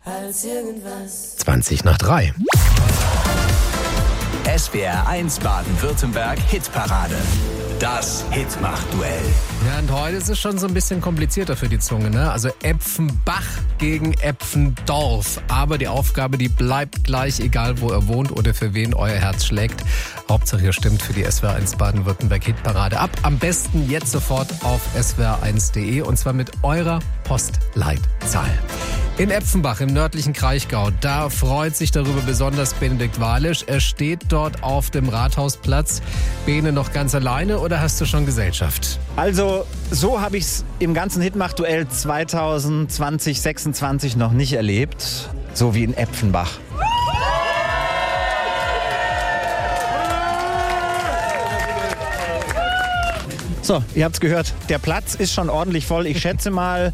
als irgendwas. 2:20. SWR 1 Baden-Württemberg Hitparade. Das Hitmach-Duell. Ja, und heute ist es schon so ein bisschen komplizierter für die Zunge, ne? Also Epfenbach gegen Epfendorf. Aber die Aufgabe, die bleibt gleich, egal wo ihr wohnt oder für wen euer Herz schlägt. Hauptsache ihr stimmt für die SWR 1 Baden-Württemberg Hitparade ab. Am besten jetzt sofort auf swr1.de und zwar mit eurer Postleitzahl. In Epfenbach im nördlichen Kraichgau, da freut sich darüber besonders Benedikt Walisch. Er steht dort auf dem Rathausplatz. Bene, noch ganz alleine oder hast du schon Gesellschaft? Also, so habe ich es im ganzen Hitmach-Duell 2020-26 noch nicht erlebt. So wie in Epfenbach. So, ihr habt's gehört, der Platz ist schon ordentlich voll. Ich schätze mal,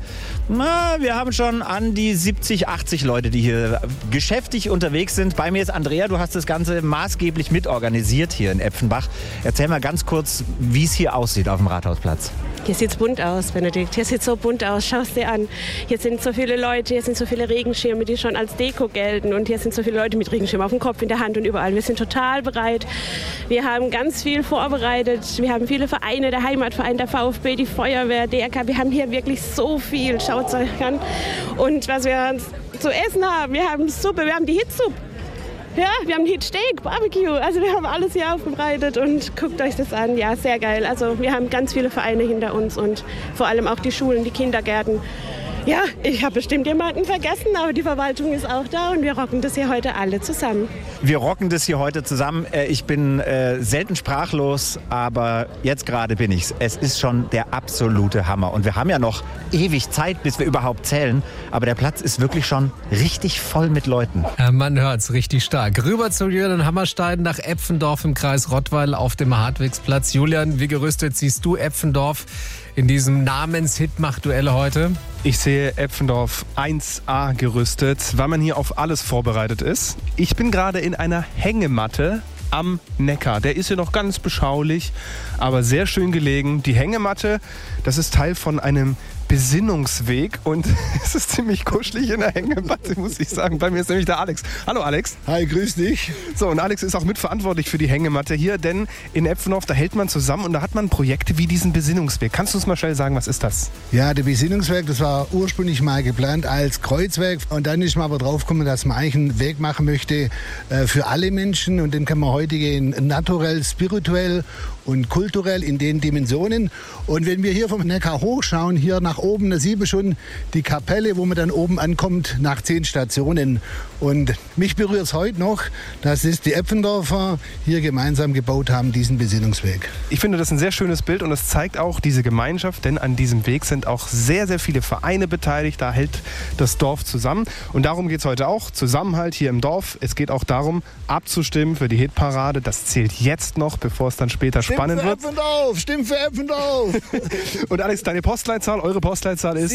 wir haben schon an die 70, 80 Leute, die hier geschäftig unterwegs sind. Bei mir ist Andrea, du hast das Ganze maßgeblich mitorganisiert hier in Epfenbach. Erzähl mal ganz kurz, wie es hier aussieht auf dem Rathausplatz. Hier sieht's bunt aus, Benedikt. Hier sieht so bunt aus. Schau es dir an. Hier sind so viele Leute, hier sind so viele Regenschirme, die schon als Deko gelten. Und hier sind so viele Leute mit Regenschirmen auf dem Kopf, in der Hand und überall. Wir sind total bereit. Wir haben ganz viel vorbereitet. Wir haben viele Vereine, der Heimatverein, der VfB, die Feuerwehr, DRK. Wir haben hier wirklich so viel. Schaut es euch an. Und was wir zu essen haben, wir haben Suppe, wir haben die Hitsuppe. Ja, wir haben Hitsteak, Barbecue, also wir haben alles hier aufbereitet und guckt euch das an. Ja, sehr geil. Also wir haben ganz viele Vereine hinter uns und vor allem auch die Schulen, die Kindergärten. Ja, ich habe bestimmt jemanden vergessen, aber die Verwaltung ist auch da und wir rocken das hier heute alle zusammen. Wir rocken das hier heute zusammen. Ich bin selten sprachlos, aber jetzt gerade bin ich's. Es ist schon der absolute Hammer. Und wir haben ja noch ewig Zeit, bis wir überhaupt zählen. Aber der Platz ist wirklich schon richtig voll mit Leuten. Ja, man hört's richtig stark. Rüber zu Julian Hammerstein nach Epfendorf im Kreis Rottweil auf dem Hartwigsplatz. Julian, wie gerüstet siehst du Epfendorf in diesem Namens-Hitmach-Duell heute? Ich sehe Epfendorf 1A gerüstet, weil man hier auf alles vorbereitet ist. Ich bin gerade in einer Hängematte am Neckar. Der ist hier noch ganz beschaulich, aber sehr schön gelegen. Die Hängematte, das ist Teil von einem Besinnungsweg und es ist ziemlich kuschelig in der Hängematte, muss ich sagen. Bei mir ist nämlich der Alex. Hallo Alex. Hi, grüß dich. So, und Alex ist auch mitverantwortlich für die Hängematte hier, denn in Epfendorf, da hält man zusammen und da hat man Projekte wie diesen Besinnungsweg. Kannst du uns mal schnell sagen, was ist das? Ja, der Besinnungsweg, das war ursprünglich mal geplant als Kreuzweg und dann ist man aber drauf gekommen, dass man eigentlich einen Weg machen möchte für alle Menschen und den kann man heute gehen, naturell, spirituell und kulturell in den Dimensionen. Und wenn wir hier vom Neckar hochschauen, hier nach oben, da sieht man schon die Kapelle, wo man dann oben ankommt, nach 10 Stationen. Und mich berührt es heute noch, dass es die Epfendorfer hier gemeinsam gebaut haben, diesen Besinnungsweg. Ich finde das ein sehr schönes Bild und es zeigt auch diese Gemeinschaft, denn an diesem Weg sind auch sehr, sehr viele Vereine beteiligt. Da hält das Dorf zusammen. Und darum geht es heute auch. Zusammenhalt hier im Dorf. Es geht auch darum, abzustimmen für die Hitparade. Das zählt jetzt noch, bevor es dann später spannend wird. Stimmt für Epfendorf! Und Alex, deine Postleitzahl, eure Postleitzahl ist?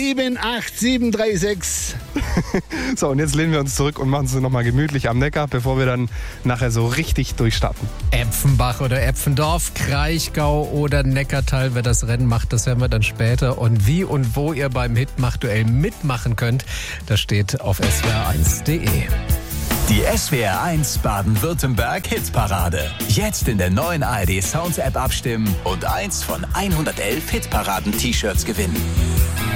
78736. So, und jetzt lehnen wir uns zurück und machen es nochmal gemütlich am Neckar, bevor wir dann nachher so richtig durchstarten. Epfenbach oder Epfendorf, Kraichgau oder Neckartal, wer das Rennen macht, das hören wir dann später. Und wie und wo ihr beim Hitmach-Duell mitmachen könnt, das steht auf swr1.de. Die SWR 1 Baden-Württemberg Hitparade. Jetzt in der neuen ARD Sounds App abstimmen und eins von 111 Hitparaden-T-Shirts gewinnen.